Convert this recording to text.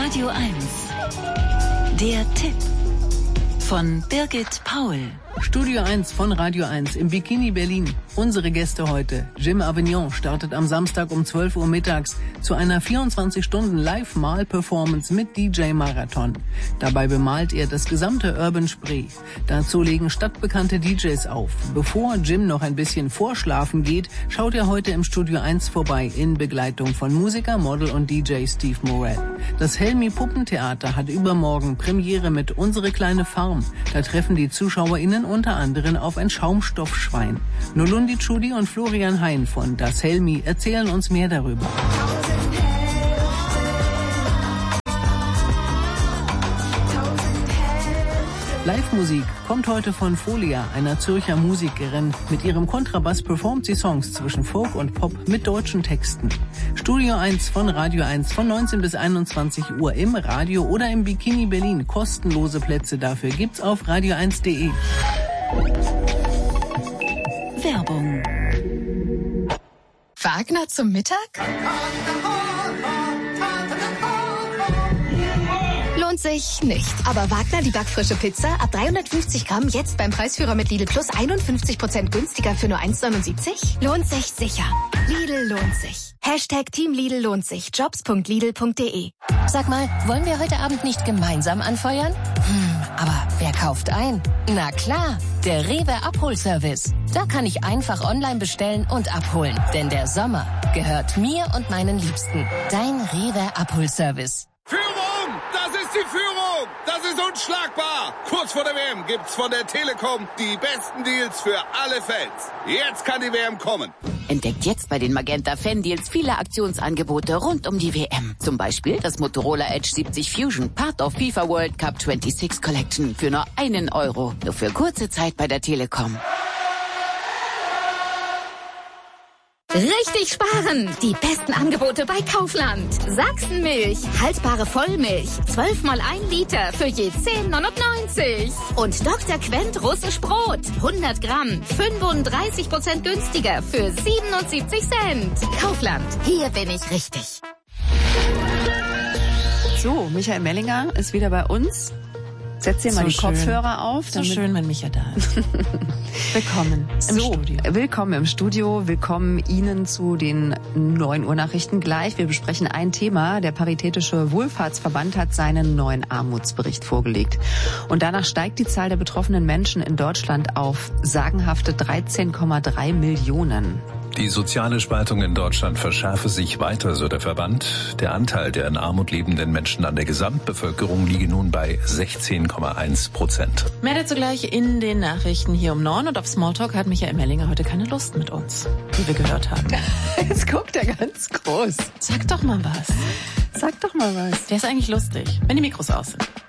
Radio 1. Der Tipp von Birgit Paul. Studio 1 von Radio 1 im Bikini Berlin. Unsere Gäste heute. Jim Avignon startet am Samstag um 12 Uhr mittags zu einer 24-Stunden-Live-Mal-Performance mit DJ-Marathon. Dabei bemalt er das gesamte Urban Spree. Dazu legen stadtbekannte DJs auf. Bevor Jim noch ein bisschen vorschlafen geht, schaut er heute im Studio 1 vorbei in Begleitung von Musiker, Model und DJ Steve Morell. Das Helmi Puppentheater hat übermorgen Premiere mit Unsere kleine Farm. Da treffen die ZuschauerInnen unter anderem auf ein Schaumstoffschwein. Nolundi Tschudi und Florian Hein von Das Helmi erzählen uns mehr darüber. Live-Musik kommt heute von Folia, einer Zürcher Musikerin. Mit ihrem Kontrabass performt sie Songs zwischen Folk und Pop mit deutschen Texten. Studio 1 von Radio 1 von 19 bis 21 Uhr im Radio oder im Bikini Berlin. Kostenlose Plätze dafür gibt's auf radio1.de. Werbung. Wagner zum Mittag? Lohnt sich nicht. Aber Wagner, die backfrische Pizza, ab 350 Gramm, jetzt beim Preisführer mit Lidl Plus 51% günstiger für nur 1,79? Lohnt sich sicher. Lidl lohnt sich. Hashtag Team Lidl lohnt sich. Jobs.lidl.de. Sag mal, wollen wir heute Abend nicht gemeinsam anfeuern? Aber wer kauft ein? Na klar, der Rewe Abholservice. Da kann ich einfach online bestellen und abholen. Denn der Sommer gehört mir und meinen Liebsten. Dein Rewe Abholservice. Führung! Das ist die Führung! Das ist unschlagbar! Kurz vor der WM gibt's von der Telekom die besten Deals für alle Fans. Jetzt kann die WM kommen. Entdeckt jetzt bei den Magenta Fan Deals viele Aktionsangebote rund um die WM. Zum Beispiel das Motorola Edge 70 Fusion, Part of FIFA World Cup 26 Collection für nur €1. Nur für kurze Zeit bei der Telekom. Richtig sparen! Die besten Angebote bei Kaufland. Sachsenmilch, haltbare Vollmilch, 12 mal 1 Liter für je 10,99. Und Dr. Quent russisch Brot, 100 Gramm, 35% günstiger für 77 Cent. Kaufland, hier bin ich richtig. So, Michael Mellinger ist wieder bei uns. Setz dir mal die Kopfhörer auf. So schön, wenn Micha da ist. Willkommen im Studio. Willkommen im Studio. Willkommen Ihnen zu den 9 Uhr Nachrichten gleich. Wir besprechen ein Thema. Der Paritätische Wohlfahrtsverband hat seinen neuen Armutsbericht vorgelegt. Und danach steigt die Zahl der betroffenen Menschen in Deutschland auf sagenhafte 13,3 Millionen. Die soziale Spaltung in Deutschland verschärfe sich weiter, so der Verband. Der Anteil der in Armut lebenden Menschen an der Gesamtbevölkerung liege nun bei 16,1%. Mehr dazu gleich in den Nachrichten hier um 9. Und auf Smalltalk hat Michael Mellinger heute keine Lust mit uns, wie wir gehört haben. Jetzt guckt er ganz groß. Sag doch mal was. Sag doch mal was. Der ist eigentlich lustig, wenn die Mikros aus sind.